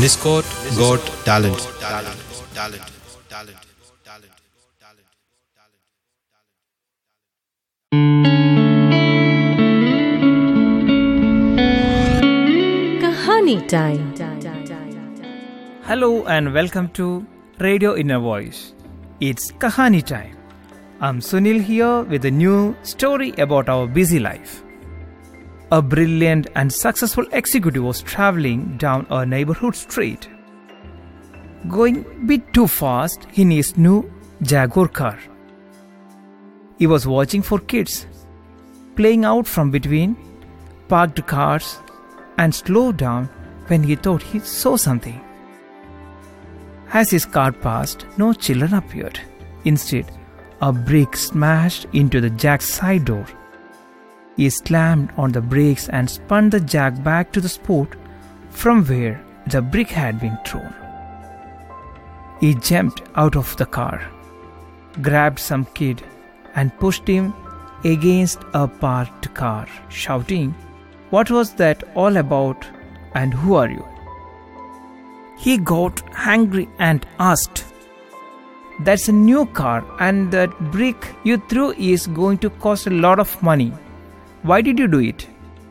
Niscott got talent. Kahani time. Hello and welcome to Radio Inner Voice. It's Kahani time. I'm Sunil here with a new story about our busy life. A brilliant and successful executive was traveling down a neighborhood street. Going a bit too fast in his new Jaguar car. He was watching for kids playing out from between parked cars and slowed down when he thought he saw something. As his car passed, no children appeared. Instead, a brick smashed into the Jack's side door. He slammed on the brakes and spun the Jack back to the spot from where the brick had been thrown. He jumped out of the car, grabbed some kid and pushed him against a parked car, shouting, "What was that all about and who are you?" He got angry and asked, "That's a new car and that brick you threw is going to cost a lot of money. Why did you do it?"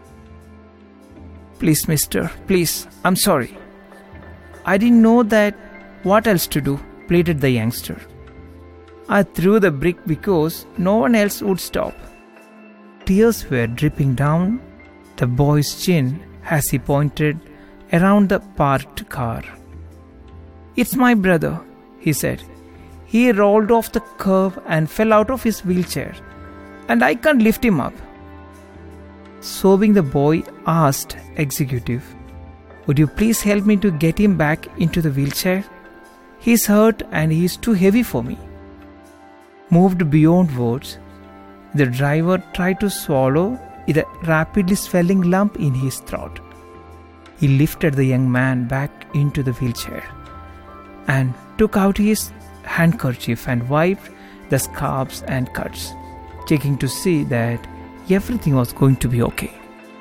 "Please, mister, please, I'm sorry. I didn't know that. What else to do?" pleaded the youngster. "I threw the brick because no one else would stop." Tears were dripping down the boy's chin as he pointed around the parked car. "It's my brother," he said. "He rolled off the curb and fell out of his wheelchair, and I can't lift him up." Sobbing, the boy asked executive, "Would you please help me to get him back into the wheelchair? He's hurt and he's too heavy for me." Moved beyond words, the driver tried to swallow the rapidly swelling lump in his throat. He lifted the young man back into the wheelchair and took out his handkerchief and wiped the scabs and cuts, checking to see that everything was going to be okay.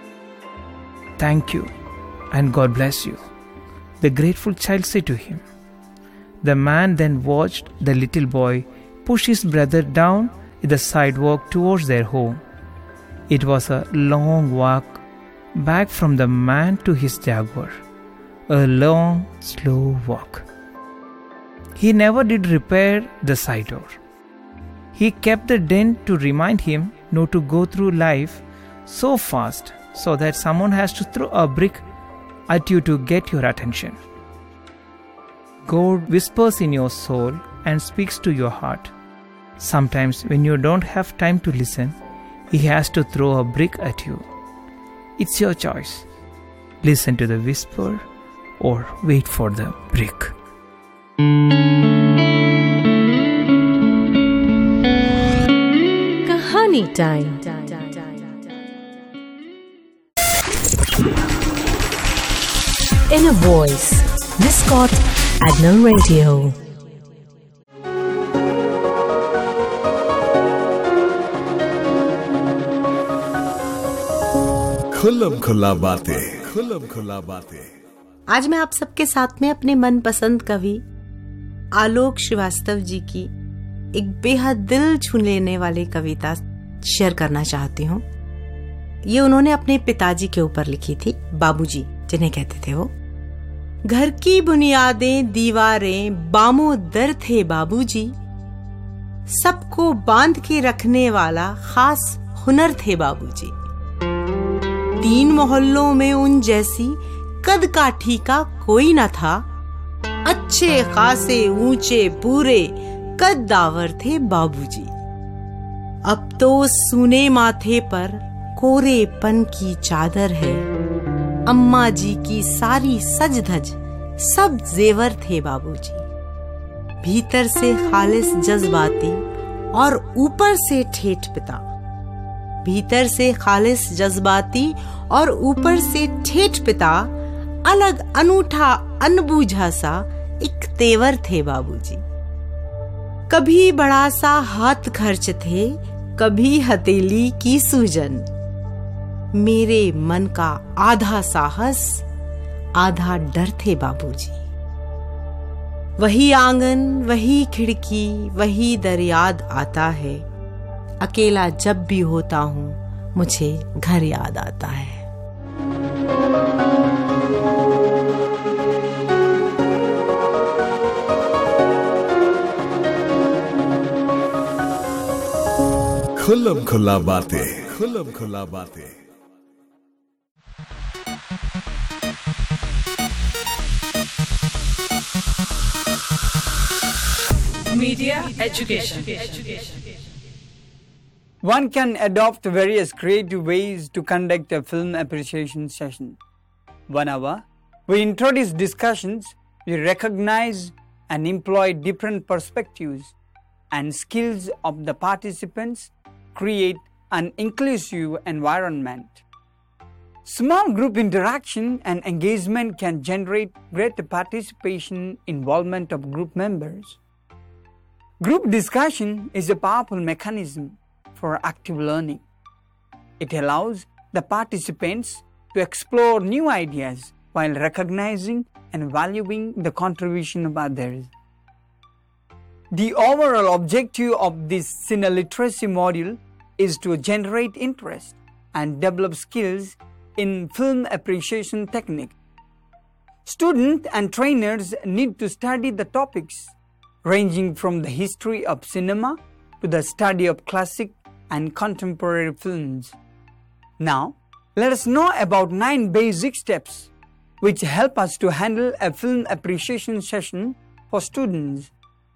"Thank you and God bless you," the grateful child said to him. The man then watched the little boy push his brother down the sidewalk towards their home. It was a long walk back from the man to his Jaguar. A long, slow walk. He never did repair the side door. He kept the dent to remind him not to go through life so fast so that someone has to throw a brick at you to get your attention. God whispers in your soul and speaks to your heart. Sometimes when you don't have time to listen, He has to throw a brick at you. It's your choice. Listen to the whisper or wait for the brick. Kahani time. Inner Voice. Niscott Adnal Radio. खुल्लम खुल्ला बातें। आज मैं आप सबके साथ में अपने मनपसंद कवि आलोक श्रीवास्तव जी की एक बेहद दिल छू लेने वाली कविता शेयर करना चाहती हूँ। ये उन्होंने अपने पिताजी के ऊपर लिखी थी, बाबूजी जिन्हें कहते थे वो। घर की बुनियादें दीवारें बामो दर थे बाबूजी, सबको बांध के रखने वाला खास हुनर थे बाबूजी। 3 मोहल्लों में उन जैसी कद काठी का कोई न था, अच्छे खासे ऊंचे पूरे कद्दावर थे बाबूजी। अब तो सूने माथे पर कोरेपन की चादर है, अम्मा जी की सारी सज धज सब जेवर थे बाबूजी। भीतर से खालिस जज्बाती और ऊपर से ठेठ पिता, भीतर से खालिस जज्बाती और ऊपर से ठेठ पिता, अलग अनूठा अनबूझा सा एक तेवर थे बाबूजी। कभी बड़ा सा हाथ खर्च थे, कभी हथेली की सूजन, मेरे मन का आधा साहस, आधा डर थे बाबूजी। वही आंगन, वही खिड़की, वही दर याद आता है। अकेला जब भी होता हूँ मुझे घर याद आता है। खुल्लम खुल्ला बातें, खुल्लम खुल्ला बातें। Media education. One can adopt various creative ways to conduct a film appreciation session. 1 hour, we introduce discussions, we recognize and employ different perspectives and skills of the participants, create an inclusive environment. Small group interaction and engagement can generate greater participation, involvement of group members. Group discussion is a powerful mechanism for active learning. It allows the participants to explore new ideas while recognizing and valuing the contribution of others. The overall objective of this Cine Literacy module is to generate interest and develop skills in film appreciation technique. Students and trainers need to study the topics ranging from the history of cinema to the study of classic and contemporary films. Now, let us know about 9 basic steps which help us to handle a film appreciation session for students.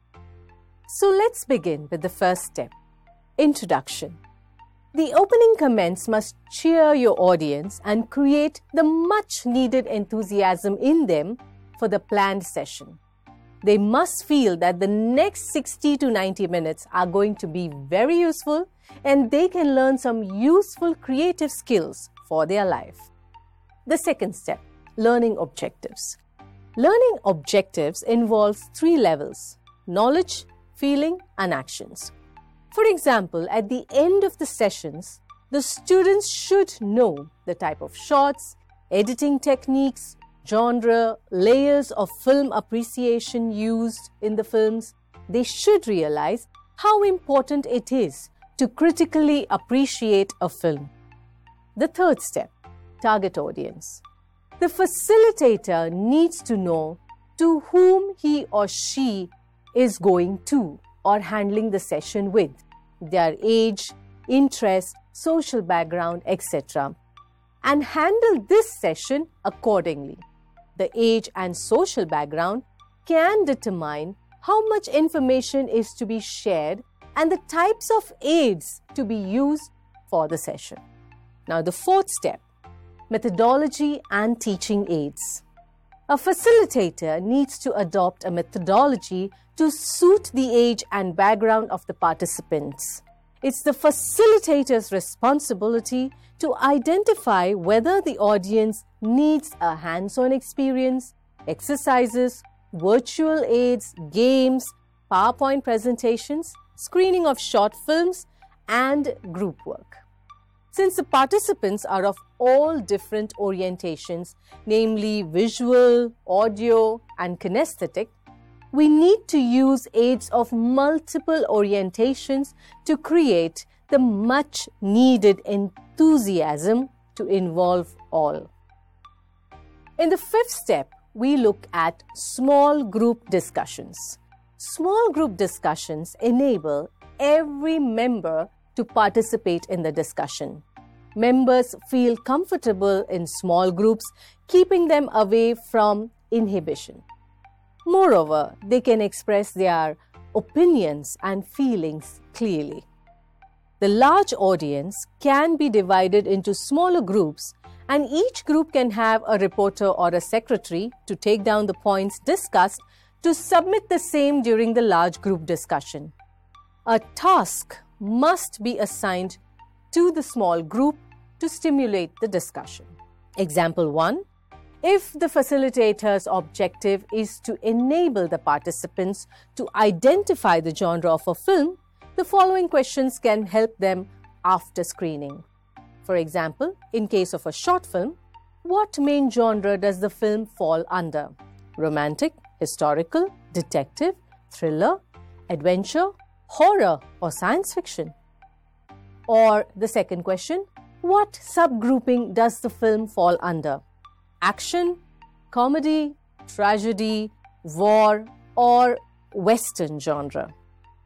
So let's begin with the first step, introduction. The opening comments must cheer your audience and create the much needed enthusiasm in them for the planned session. They must feel that the next 60 to 90 minutes are going to be very useful and they can learn some useful creative skills for their life. The second step, learning objectives. Learning objectives involves 3 levels: knowledge, feeling, and actions. For example, at the end of the sessions, the students should know the type of shots, editing techniques, genre, layers of film appreciation used in the films. They should realize how important it is to critically appreciate a film. The third step, target audience. The facilitator needs to know to whom he or she is going to or handling the session with, their age, interest, social background, etc., and handle this session accordingly. The age and social background can determine how much information is to be shared and the types of aids to be used for the session. Now, the fourth step, methodology and teaching aids. A facilitator needs to adopt a methodology to suit the age and background of the participants. It's the facilitator's responsibility to identify whether the audience needs a hands-on experience, exercises, virtual aids, games, PowerPoint presentations, screening of short films, and group work. Since the participants are of all different orientations, namely visual, audio, and kinesthetic, we need to use aids of multiple orientations to create the much needed enthusiasm to involve all. In the fifth step, we look at small group discussions. Small group discussions enable every member to participate in the discussion. Members feel comfortable in small groups, keeping them away from inhibition. Moreover, they can express their opinions and feelings clearly. The large audience can be divided into smaller groups, and each group can have a reporter or a secretary to take down the points discussed to submit the same during the large group discussion. A task must be assigned to the small group to stimulate the discussion. Example 1. If the facilitator's objective is to enable the participants to identify the genre of a film, the following questions can help them after screening. For example, in case of a short film, what main genre does the film fall under? Romantic, historical, detective, thriller, adventure, horror, or science fiction? Or the second question, what subgrouping does the film fall under? Action, comedy, tragedy, war, or western genre?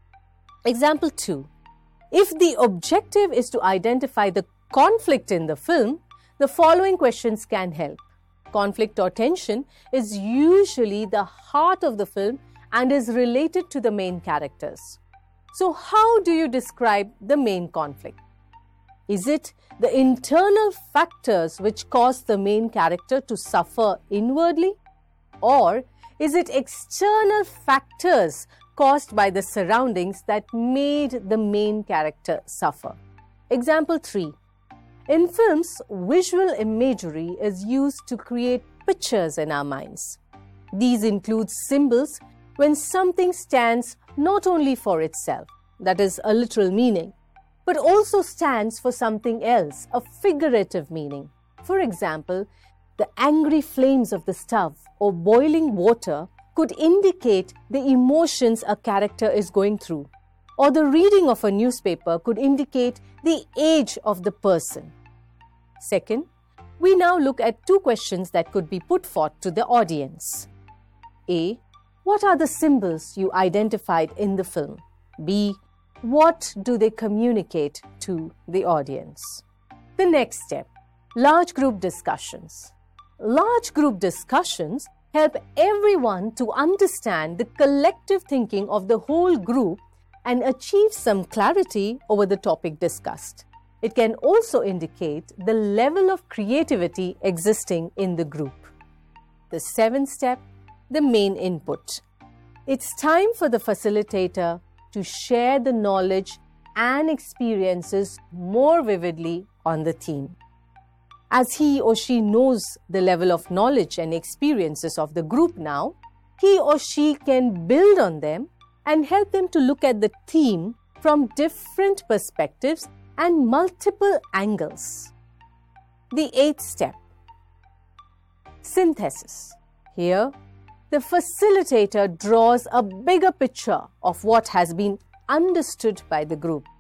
Example 2. If the objective is to identify the conflict in the film, the following questions can help. Conflict or tension is usually the heart of the film and is related to the main characters. So, how do you describe the main conflict? Is it the internal factors which cause the main character to suffer inwardly? Or is it external factors caused by the surroundings that made the main character suffer? Example 3. In films, visual imagery is used to create pictures in our minds. These include symbols when something stands not only for itself, that is a literal meaning, but also stands for something else, a figurative meaning. For example, the angry flames of the stove or boiling water could indicate the emotions a character is going through, or the reading of a newspaper could indicate the age of the person. Second, we now look at two questions that could be put forth to the audience. A. What are the symbols you identified in the film? B. What do they communicate to the audience? The next step, large group discussions. Large group discussions help everyone to understand the collective thinking of the whole group and achieve some clarity over the topic discussed. It can also indicate the level of creativity existing in the group. The seventh step, the main input. It's time for the facilitator to share the knowledge and experiences more vividly on the theme. As he or she knows the level of knowledge and experiences of the group now, he or she can build on them and help them to look at the theme from different perspectives and multiple angles. The eighth step, synthesis. Here, the facilitator draws a bigger picture of what has been understood by the group.